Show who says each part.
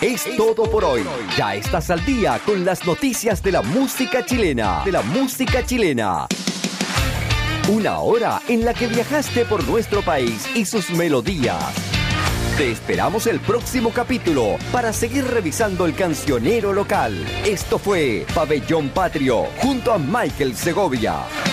Speaker 1: Es todo por hoy. Ya estás al día con las noticias de la música chilena. Una hora en la que viajaste por nuestro país y sus melodías. Te esperamos el próximo capítulo para seguir revisando el cancionero local. Esto fue Pabellón Patrio junto a Michael Segovia.